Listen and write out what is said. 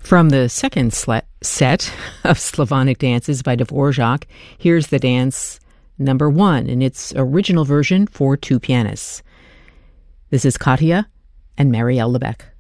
From the second set of Slavonic dances by Dvorak, here's the dance number 1 in its original version for 2 pianists. This is Katya and Marielle Lebec.